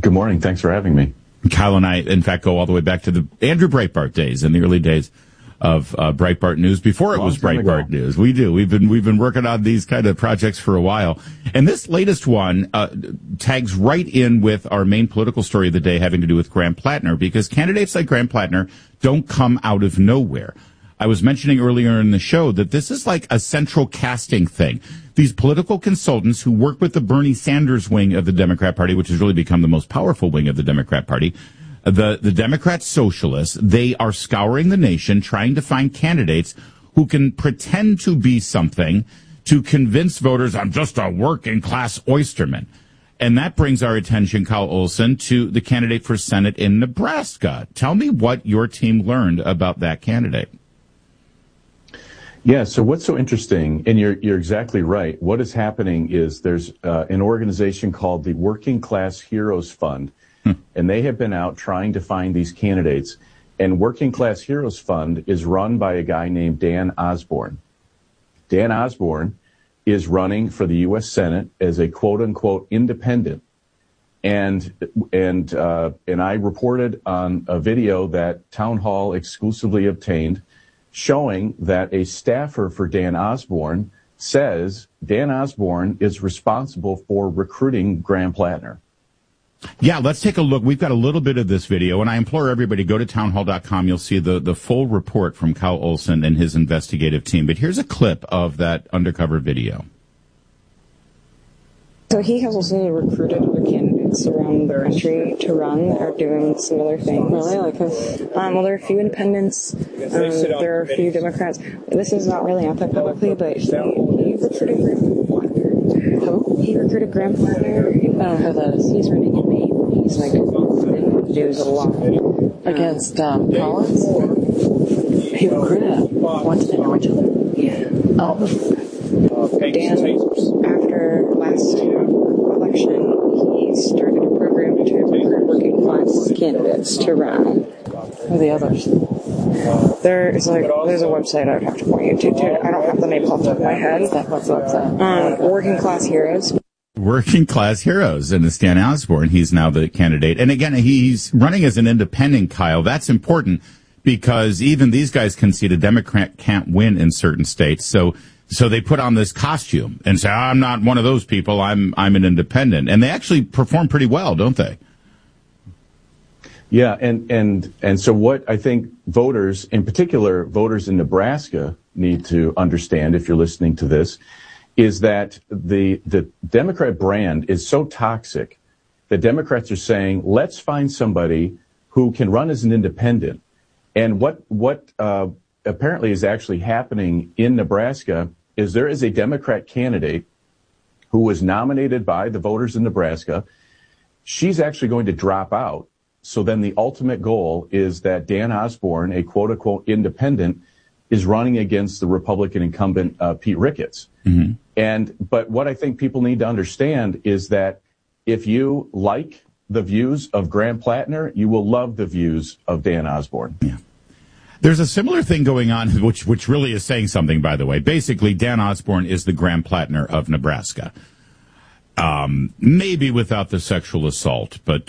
Good morning. Thanks for having me. Kyle and I, in fact, go all the way back to the Andrew Breitbart days, in the early days of Breitbart News, before it was Breitbart News. We do. We've been working on these kind of projects for a while. And this latest one tags right in with our main political story of the day, having to do with Graham Plattner, because candidates like Graham Plattner don't come out of nowhere. I was mentioning earlier in the show that this is like a central casting thing. These political consultants who work with the Bernie Sanders wing of the Democrat Party, which has really become the most powerful wing of the Democrat Party, the Democrat socialists, they are scouring the nation trying to find candidates who can pretend to be something to convince voters, I'm just a working class oysterman. And that brings our attention, Kyle Olson, to the candidate for Senate in Nebraska. Tell me what your team learned about that candidate. Yeah, so what's so interesting, and you're exactly right, what is happening is there's an organization called the Working Class Heroes Fund, and they have been out trying to find these candidates. And Working Class Heroes Fund is run by a guy named Dan Osborne. Dan Osborne is running for the U.S. Senate as a quote-unquote independent. And I reported on a video that Town Hall exclusively obtained, showing that a staffer for Dan Osborne says Dan Osborne is responsible for recruiting Graham Plattner. Yeah, let's take a look. We've got a little bit of this video, and I implore everybody, go to townhall.com. You'll see the full report from Kyle Olson and his investigative team. But here's a clip of that undercover video. So he has also recruited other candidates around the country to run that are doing similar things. Really? Like who? Well, there are a few independents. There are a few Democrats. This is not really out there publicly, but he recruited Graham Plattner. Who? He recruited Graham Plattner. I don't know who that is. He's running in Maine. He's like in the news a lot. Against Collins? He recruited him. What, did they know each other? Yeah. Oh. Dan, after last election, he started a program to recruit working class candidates to run. Who are the others? There's a website I would have to point you to. I don't have the name off the top of my head. What's the website? Working Class Heroes. Working Class Heroes, and it's Dan Osborne. He's now the candidate. And again, he's running as an independent, Kyle. That's important because even these guys concede a Democrat can't win in certain states. So they put on this costume and say, I'm not one of those people. I'm an independent. And they actually perform pretty well, don't they? Yeah, and so what I think voters, in particular voters in Nebraska, need to understand, if you're listening to this, is that the Democrat brand is so toxic that Democrats are saying, let's find somebody who can run as an independent. And what apparently is actually happening in Nebraska is there is a Democrat candidate who was nominated by the voters in Nebraska. She's actually going to drop out. So then the ultimate goal is that Dan Osborne, a quote-unquote independent, is running against the Republican incumbent Pete Ricketts. Mm-hmm. But what I think people need to understand is that if you like the views of Graham Plattner, you will love the views of Dan Osborne. Yeah. There's a similar thing going on, which really is saying something, by the way. Basically, Dan Osborne is the Graham Plattner of Nebraska. Maybe without the sexual assault, but,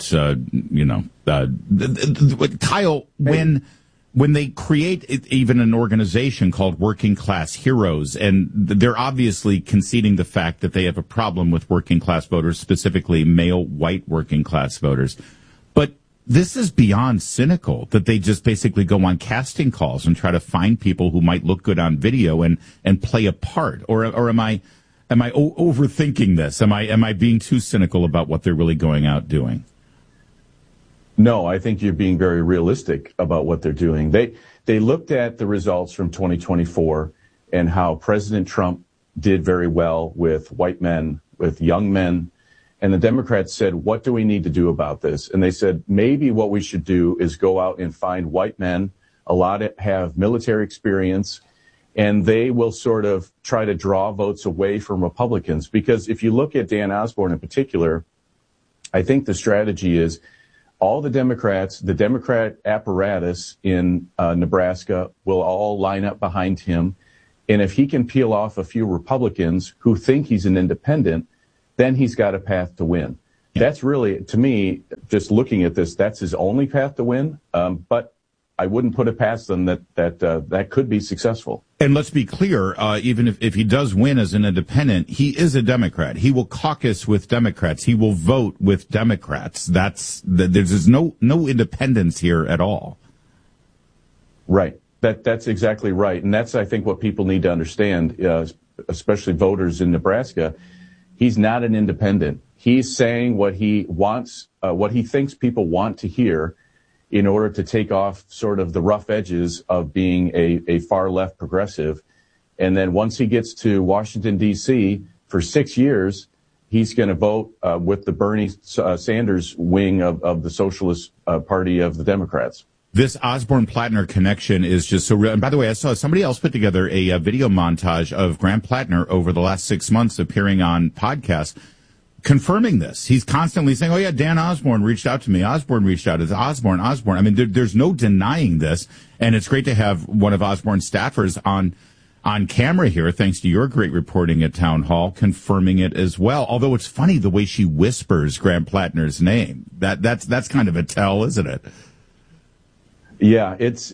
Kyle, when they create even an organization called Working Class Heroes, and they're obviously conceding the fact that they have a problem with working class voters, specifically male white working class voters. But this is beyond cynical that they just basically go on casting calls and try to find people who might look good on video and play a part. Or am I overthinking this? Am I being too cynical about what they're really going out doing? No, I think you're being very realistic about what they're doing. They looked at the results from 2024 and how President Trump did very well with white men, with young men. And the Democrats said, what do we need to do about this? And they said, maybe what we should do is go out and find white men, a lot that have military experience, and they will sort of try to draw votes away from Republicans. Because if you look at Dan Osborne in particular, I think the strategy is all the Democrats, the Democrat apparatus in Nebraska will all line up behind him. And if he can peel off a few Republicans who think he's an independent, then he's got a path to win. That's really, to me, just looking at this, that's his only path to win. But I wouldn't put it past them that could be successful. And let's be clear, even if he does win as an independent, he is a Democrat. He will caucus with Democrats. He will vote with Democrats. There's no independence here at all. Right. That's exactly right. And that's, I think, what people need to understand, especially voters in Nebraska. He's not an independent. He's saying what he wants, what he thinks people want to hear in order to take off sort of the rough edges of being a far left progressive. And then once he gets to Washington, D.C. for 6 years, he's going to vote with the Bernie Sanders wing of the Socialist Party of the Democrats. This Osborne-Plattner connection is just so real. And by the way, I saw somebody else put together a video montage of Grant Plattner over the last 6 months appearing on podcasts, confirming this. He's constantly saying, oh, yeah, Dan Osborne reached out to me. Osborne reached out. It's Osborne. I mean, there's no denying this. And it's great to have one of Osborne's staffers on camera here, thanks to your great reporting at Town Hall, confirming it as well. Although it's funny the way she whispers Grant Plattner's name. That's kind of a tell, isn't it? Yeah, it's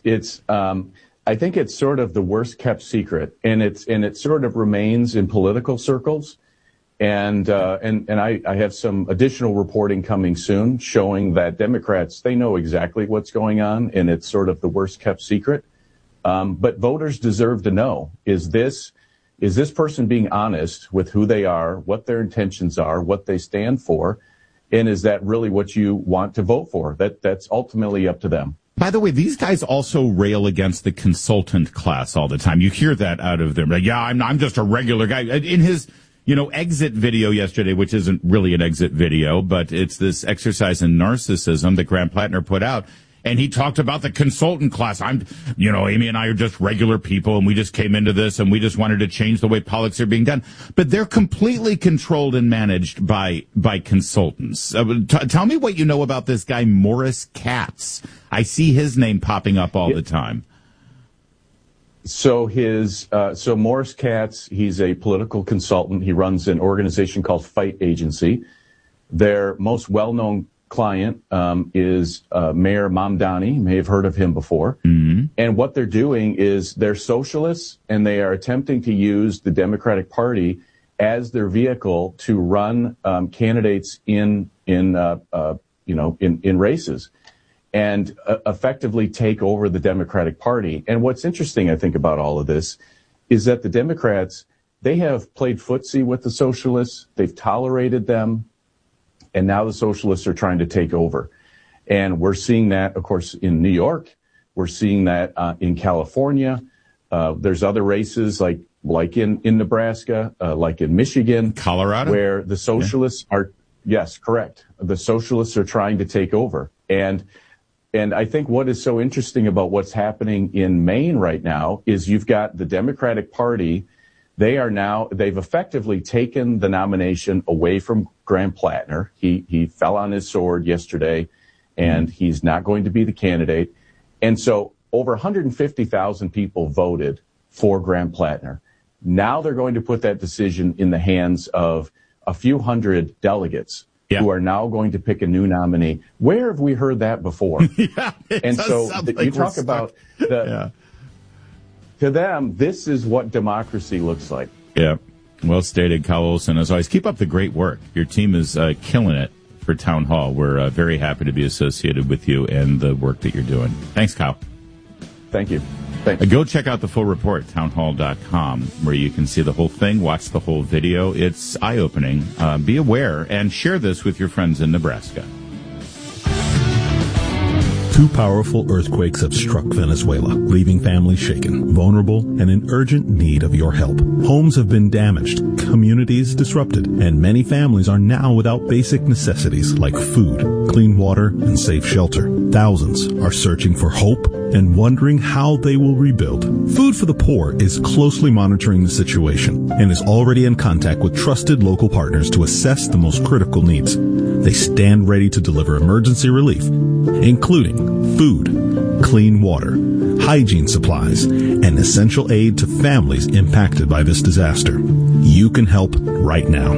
I think it's sort of the worst kept secret, and it sort of remains in political circles. And I have some additional reporting coming soon showing that Democrats, they know exactly what's going on, and it's sort of the worst kept secret. But voters deserve to know, is this person being honest with who they are, what their intentions are, what they stand for, and is that really what you want to vote for? That's ultimately up to them. By the way, these guys also rail against the consultant class all the time. You hear that out of them. Like, yeah, I'm just a regular guy. In his, exit video yesterday, which isn't really an exit video, but it's this exercise in narcissism that Grant Plattner put out. And he talked about the consultant class. Amy and I are just regular people, and we just came into this, and we just wanted to change the way politics are being done. But they're completely controlled and managed by consultants. Tell me what you know about this guy, Morris Katz. I see his name popping up all the time. So Morris Katz, he's a political consultant. He runs an organization called Fight Agency. Their most well-known client is Mayor Mamdani. You may have heard of him before. Mm-hmm. And what they're doing is they're socialists, and they are attempting to use the Democratic Party as their vehicle to run candidates in races and effectively take over the Democratic Party. And what's interesting, I think, about all of this is that the Democrats, they have played footsie with the socialists. They've tolerated them. And now the socialists are trying to take over. And we're seeing that, of course, in New York. We're seeing that in California. There's other races like in Nebraska, like in Michigan. Colorado? Where the socialists are, yes, correct. The socialists are trying to take over. And I think what is so interesting about what's happening in Maine right now is you've got the Democratic Party. They've effectively taken the nomination away from Grant Plattner. He fell on his sword yesterday, and he's not going to be the candidate. And so over 150,000 people voted for Grant Plattner. Now they're going to put that decision in the hands of a few hundred delegates who are now going to pick a new nominee. Where have we heard that before? And so you talk about to them, this is what democracy looks like. Yeah. Well stated, Kyle Olson. As always, keep up the great work. Your team is killing it for Town Hall. We're very happy to be associated with you and the work that you're doing. Thanks, Kyle. Thank you. Thanks. Go check out the full report, townhall.com, where you can see the whole thing, watch the whole video. It's eye-opening. Be aware and share this with your friends in Nebraska. 2 powerful earthquakes have struck Venezuela, leaving families shaken, vulnerable, and in urgent need of your help. Homes have been damaged, communities disrupted, and many families are now without basic necessities like food, clean water, and safe shelter. Thousands are searching for hope and wondering how they will rebuild. Food for the Poor is closely monitoring the situation and is already in contact with trusted local partners to assess the most critical needs. They stand ready to deliver emergency relief, including food, clean water, hygiene supplies, and essential aid to families impacted by this disaster. You can help right now.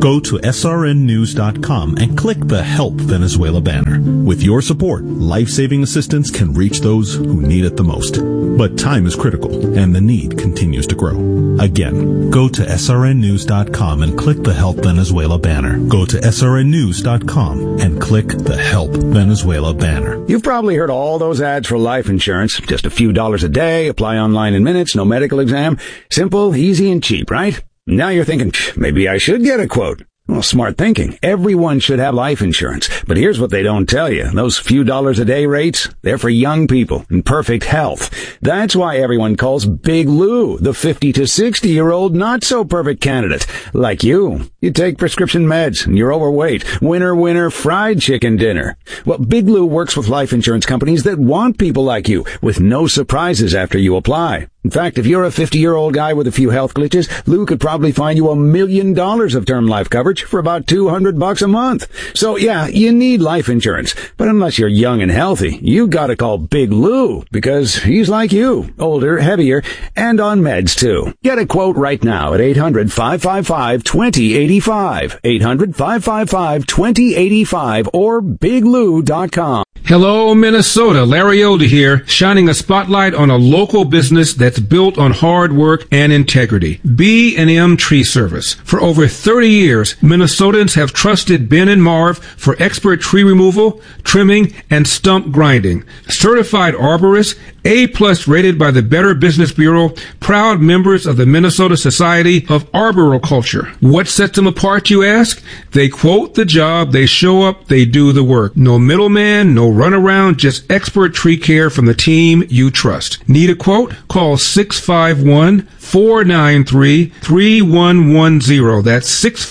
Go to srnnews.com and click the Help Venezuela banner. With your support, life-saving assistance can reach those who need it the most. But time is critical, and the need continues to grow. Again, go to srnnews.com and click the Help Venezuela banner. Go to srnnews.com and click the Help Venezuela banner. You've probably heard all those ads for life insurance. Just a few dollars a day, apply online in minutes, no medical exam. Simple, easy, and cheap, right? Now you're thinking, maybe I should get a quote. Well, smart thinking. Everyone should have life insurance. But here's what they don't tell you. Those few dollars a day rates, they're for young people in perfect health. That's why everyone calls Big Lou the 50 to 60-year-old not-so-perfect candidate. Like you. You take prescription meds and you're overweight. Winner, fried chicken dinner. Well, Big Lou works with life insurance companies that want people like you with no surprises after you apply. In fact, if you're a 50-year-old guy with a few health glitches, Lou could probably find you $1 million of term life coverage for about $200 a month. So yeah, you need life insurance. But unless you're young and healthy, you gotta call Big Lou, because he's like you, older, heavier, and on meds too. Get a quote right now at 800-555-2085. 800-555-2085 or biglou.com. Hello, Minnesota. Larry Elder here, shining a spotlight on a local business that's built on hard work and integrity. B&M Tree Service. For over 30 years, Minnesotans have trusted Ben and Marv for expert tree removal, trimming, and stump grinding. Certified arborists, A+ rated by the Better Business Bureau, proud members of the Minnesota Society of Arboriculture. What sets them apart, you ask? They quote the job, they show up, they do the work. No middleman, no runaround, just expert tree care from the team you trust. Need a quote? Call 651-493-3110. That's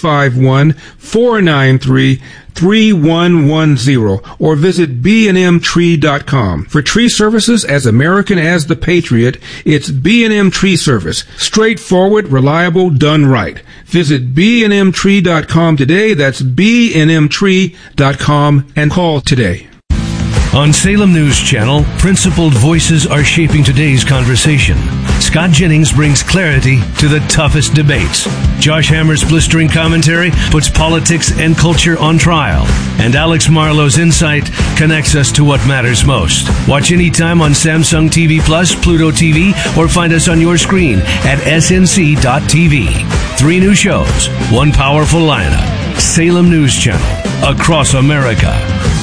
651-493-3110, or visit bnmtree.com. For tree services as American as the Patriot, it's B&M Tree Service. Straightforward, reliable, done right. Visit bnmtree.com today. That's bnmtree.com, and call today. On Salem News Channel, principled voices are shaping today's conversation. Scott Jennings brings clarity to the toughest debates. Josh Hammer's blistering commentary puts politics and culture on trial. And Alex Marlowe's insight connects us to what matters most. Watch anytime on Samsung TV Plus, Pluto TV, or find us on your screen at snc.tv. 3 new shows, 1 powerful lineup. Salem News Channel, across America.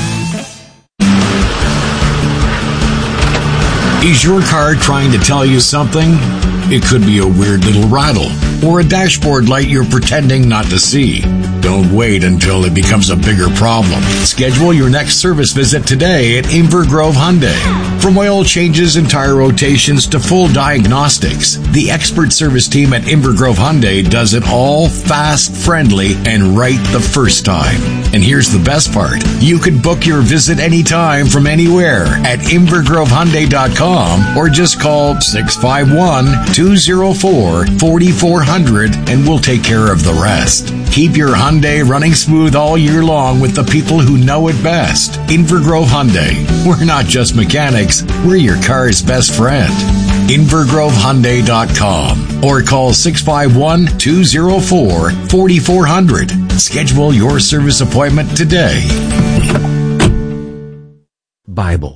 Is your car trying to tell you something? It could be a weird little rattle or a dashboard light you're pretending not to see. Don't wait until it becomes a bigger problem. Schedule your next service visit today at Inver Grove Hyundai. From oil changes and tire rotations to full diagnostics, the expert service team at Inver Grove Hyundai does it all fast, friendly, and right the first time. And here's the best part. You can book your visit anytime from anywhere at invergrovehyundai.com or just call 651-204-4400 and we'll take care of the rest. Keep your Hyundai running smooth all year long with the people who know it best. Inver Grove Hyundai. We're not just mechanics, we're your car's best friend. invergrovehyundai.com or call 651-204-4400. Schedule your service appointment today. Bible.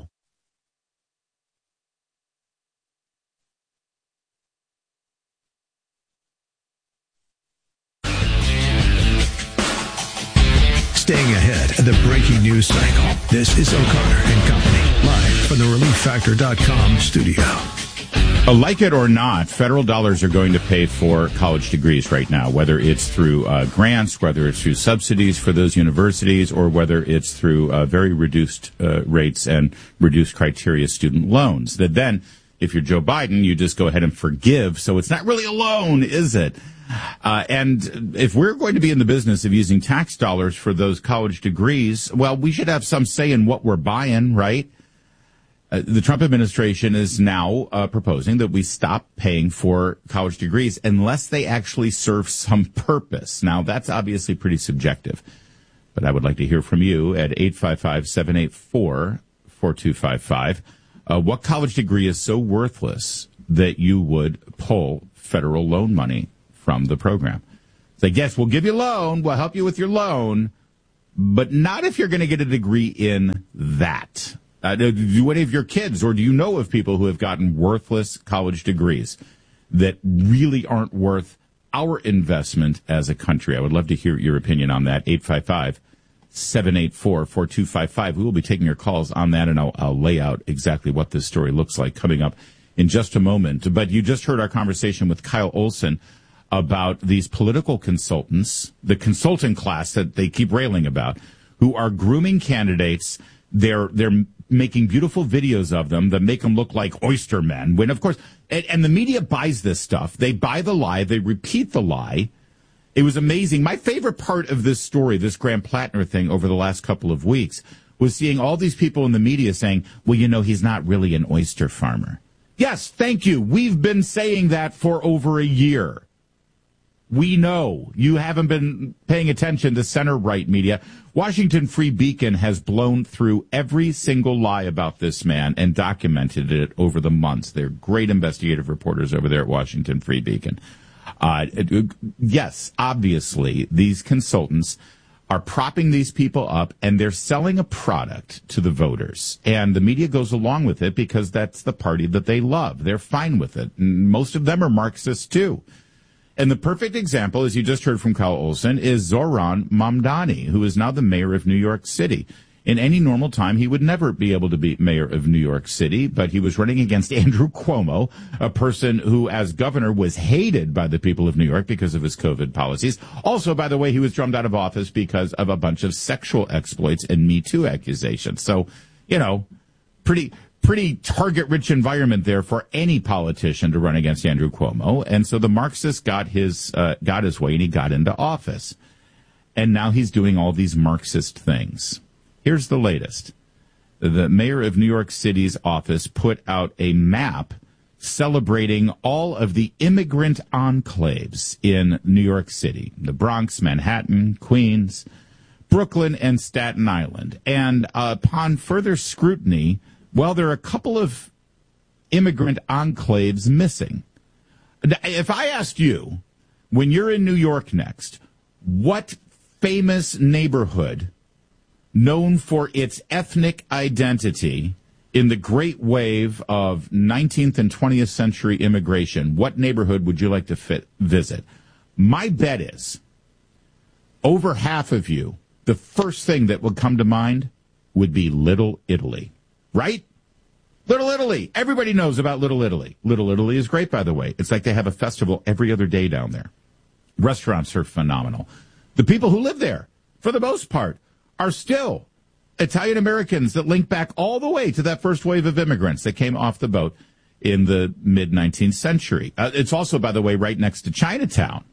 Staying ahead of the breaking news cycle. This is O'Connor and Company, live from the ReliefFactor.com studio. Like it or not, federal dollars are going to pay for college degrees right now, whether it's through grants, whether it's through subsidies for those universities, or whether it's through very reduced rates and reduced criteria student loans. That then, if you're Joe Biden, you just go ahead and forgive. So it's not really a loan, is it? And if we're going to be in the business of using tax dollars for those college degrees, well, we should have some say in what we're buying, right? The Trump administration is now proposing that we stop paying for college degrees unless they actually serve some purpose. Now, that's obviously pretty subjective, but I would like to hear from you at 855-784-4255. What college degree is so worthless that you would pull federal loan money from the program? like, yes, we'll give you a loan, we'll help you with your loan, but not if you're going to get a degree in that. Do any of your kids, or do you know of people who have gotten worthless college degrees that really aren't worth our investment as a country? I would love to hear your opinion on that. 855-784-4255. We will be taking your calls on that, and I'll lay out exactly what this story looks like coming up in just a moment. But you just heard our conversation with Kyle Olson about these political consultants, the consultant class that they keep railing about, who are grooming candidates. They're making beautiful videos of them that make them look like oyster men. When, of course, and the media buys this stuff. They buy the lie. They repeat the lie. It was amazing. My favorite part of this story, this Graham Plattner thing over the last couple of weeks, was seeing all these people in the media saying, well, you know, he's not really an oyster farmer. Yes, thank you. We've been saying that for over a year. We know you haven't been paying attention to center-right media. Washington Free Beacon has blown through every single lie about this man and documented it over the months. They're great investigative reporters over there at Washington Free Beacon. Yes, obviously, these consultants are propping these people up, and they're selling a product to the voters. And the media goes along with it because that's the party that they love. They're fine with it. And most of them are Marxists, too. And the perfect example, as you just heard from Kyle Olson, is Zohran Mamdani, who is now the mayor of New York City. In any normal time, he would never be able to be mayor of New York City, but he was running against Andrew Cuomo, a person who, as governor, was hated by the people of New York because of his COVID policies. Also, by the way, he was drummed out of office because of a bunch of sexual exploits and Me Too accusations. So, you know, pretty target-rich environment there for any politician to run against Andrew Cuomo. And so the Marxist got his way, and he got into office. And now he's doing all these Marxist things. Here's the latest. The mayor of New York City's office put out a map celebrating all of the immigrant enclaves in New York City, the Bronx, Manhattan, Queens, Brooklyn, and Staten Island. And upon further scrutiny, well, there are a couple of immigrant enclaves missing. If I asked you, when you're in New York next, what famous neighborhood known for its ethnic identity in the great wave of 19th and 20th century immigration, what neighborhood would you like to visit? My bet is, over half of you, the first thing that would come to mind would be Little Italy. Right? Little Italy. Everybody knows about Little Italy. Little Italy is great, by the way. It's like they have a festival every other day down there. Restaurants are phenomenal. The people who live there, for the most part, are still Italian Americans that link back all the way to that first wave of immigrants that came off the boat in the mid-19th century. It's also, by the way, right next to Chinatown.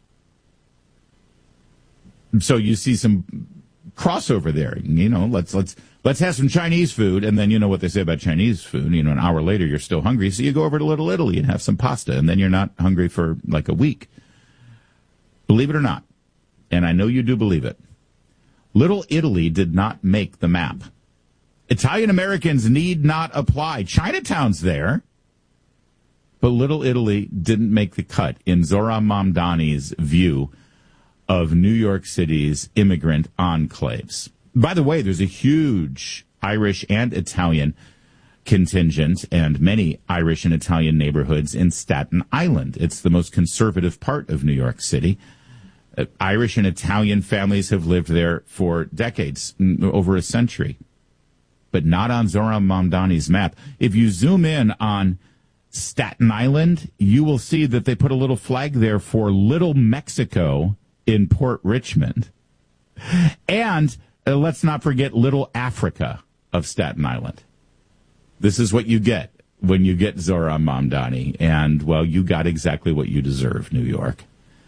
So you see some crossover there. You know, let's have some Chinese food, and then you know what they say about Chinese food. You know, an hour later you're still hungry, so you go over to Little Italy and have some pasta, and then you're not hungry for like a week. Believe it or not, and I know you do believe it, Little Italy did not make the map. Italian Americans need not apply. Chinatown's there, but Little Italy didn't make the cut in Zohran Mamdani's view of New York City's immigrant enclaves. By the way, there's a huge Irish and Italian contingent and many Irish and Italian neighborhoods in Staten Island. It's the most conservative part of New York City. Irish and Italian families have lived there for decades, over a century, but not on Zohran Mamdani's map. If you zoom in on Staten Island, you will see that they put a little flag there for Little Mexico in Port Richmond. And let's not forget Little Africa of Staten Island. This is what you get when you get Zohran Mamdani. And, well, you got exactly what you deserve, New York.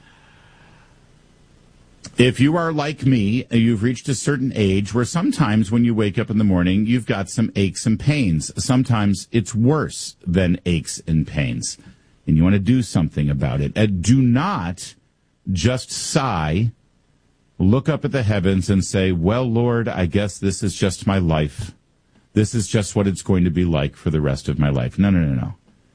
If you are like me, you've reached a certain age where sometimes when you wake up in the morning, you've got some aches and pains. Sometimes it's worse than aches and pains, and you want to do something about it. Do not just sigh, look up at the heavens and say, well, Lord, I guess this is just my life. This is just what it's going to be like for the rest of my life. No.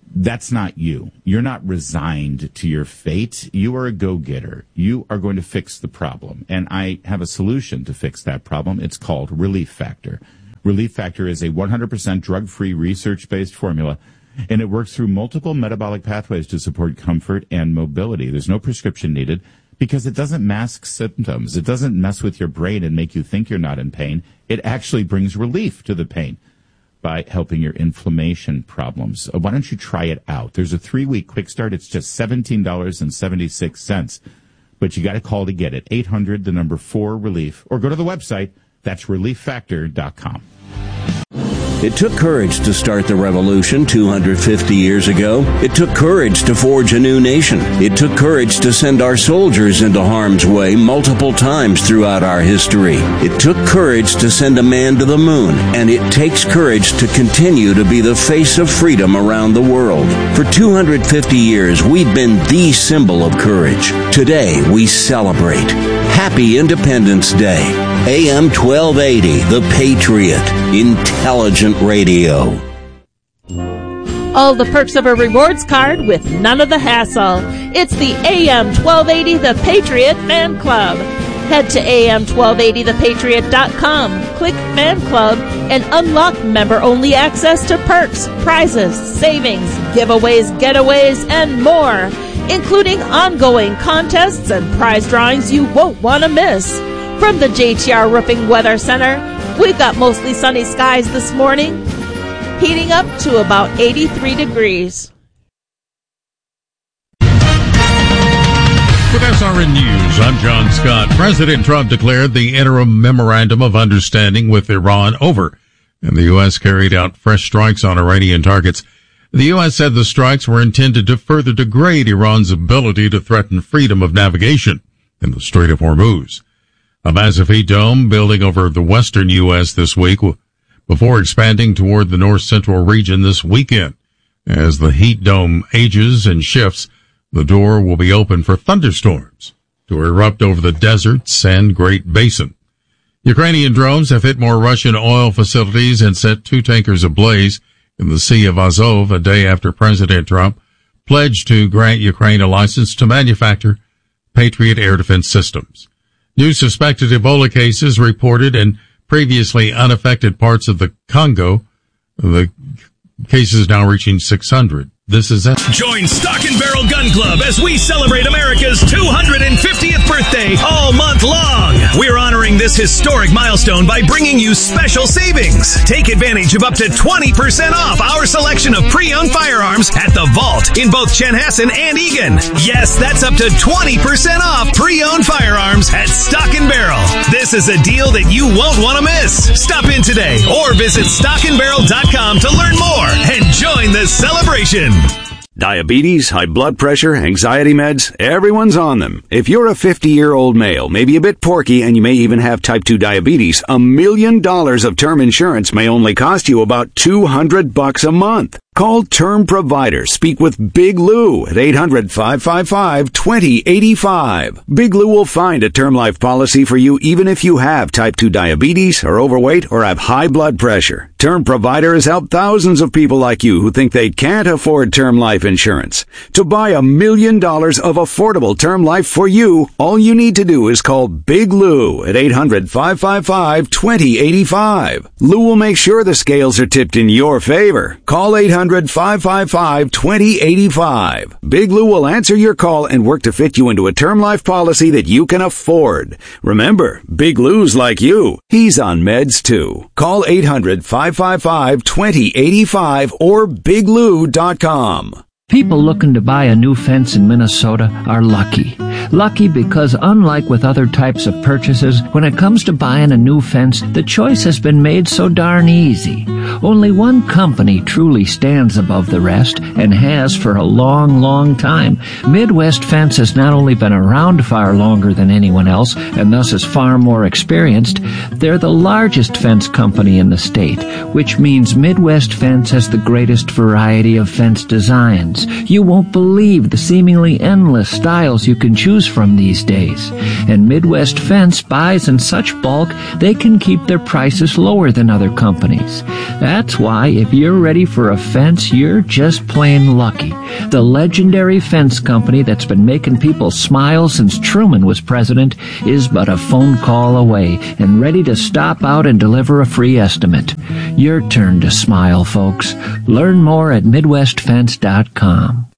that's not you. You're not resigned to your fate. You are a go-getter. You are going to fix the problem. And I have a solution to fix that problem. It's called Relief Factor. Relief Factor is a 100% drug-free, research-based formula, and it works through multiple metabolic pathways to support comfort and mobility. There's no prescription needed because it doesn't mask symptoms. It doesn't mess with your brain and make you think you're not in pain. It actually brings relief to the pain by helping your inflammation problems. Why don't you try it out? There's a 3-week quick start. It's just $17.76. But you got to call to get it. 800-4-RELIEF. Or go to the website. That's ReliefFactor.com. It took courage to start the revolution 250 years ago. It took courage to forge a new nation. It took courage to send our soldiers into harm's way multiple times throughout our history. It took courage to send a man to the moon. And it takes courage to continue to be the face of freedom around the world. For 250 years, we've been the symbol of courage. Today, we celebrate. Happy Independence Day. AM 1280, The Patriot. Intelligent radio. All the perks of a rewards card with none of the hassle. It's the AM 1280 The Patriot Fan Club. Head to am1280thepatriot.com, click Fan Club, and unlock member-only access to perks, prizes, savings, giveaways, getaways, and more, including ongoing contests and prize drawings you won't want to miss. From the JTR Roofing Weather Center, we've got mostly sunny skies this morning, heating up to about 83 degrees. With SRN News, I'm John Scott. President Trump declared the interim memorandum of understanding with Iran over, and the U.S. carried out fresh strikes on Iranian targets. The U.S. said the strikes were intended to further degrade Iran's ability to threaten freedom of navigation in the Strait of Hormuz. A massive heat dome building over the western U.S. this week before expanding toward the north-central region this weekend. As the heat dome ages and shifts, the door will be open for thunderstorms to erupt over the deserts and Great Basin. Ukrainian drones have hit more Russian oil facilities and set 2 tankers ablaze in the Sea of Azov a day after President Trump pledged to grant Ukraine a license to manufacture Patriot air defense systems. New suspected Ebola cases reported in previously unaffected parts of the Congo. The cases now reaching 600. This is it. Join Stock and Barrel Gun Club as we celebrate America's 250th birthday all month long. We're honoring this historic milestone by bringing you special savings. Take advantage of up to 20% off our selection of pre-owned firearms at the Vault in both Chanhassen and Eagan. Yes, that's up to 20% off pre-owned firearms at Stock and Barrel. This is a deal that you won't want to miss. Stop in today or visit stockandbarrel.com to learn more and join the celebration. Diabetes, high blood pressure, anxiety meds, everyone's on them. If you're a 50-year-old male, maybe a bit porky, and you may even have type 2 diabetes, $1 million of term insurance may only cost you about $200 a month. Call Term Provider. Speak with Big Lou at 800-555-2085. Big Lou will find a term life policy for you even if you have type 2 diabetes, are overweight, or have high blood pressure. Term Provider has helped thousands of people like you who think they can't afford term life insurance. To buy $1 million of affordable term life for you, all you need to do is call Big Lou at 800-555-2085. Lou will make sure the scales are tipped in your favor. Call 800-555-2085. Big Lou will answer your call and work to fit you into a term life policy that you can afford. Remember, Big Lou's like you. He's on meds too. Call 800-555-2085 or biglou.com. People looking to buy a new fence in Minnesota are lucky. Lucky because unlike with other types of purchases, when it comes to buying a new fence, the choice has been made so darn easy. Only one company truly stands above the rest and has for a long, long time. Midwest Fence has not only been around far longer than anyone else and thus is far more experienced, they're the largest fence company in the state, which means Midwest Fence has the greatest variety of fence designs. You won't believe the seemingly endless styles you can choose from these days. And Midwest Fence buys in such bulk they can keep their prices lower than other companies. That's why, if you're ready for a fence, you're just plain lucky. The legendary fence company that's been making people smile since Truman was president is but a phone call away and ready to stop out and deliver a free estimate. Your turn to smile, folks. Learn more at MidwestFence.com.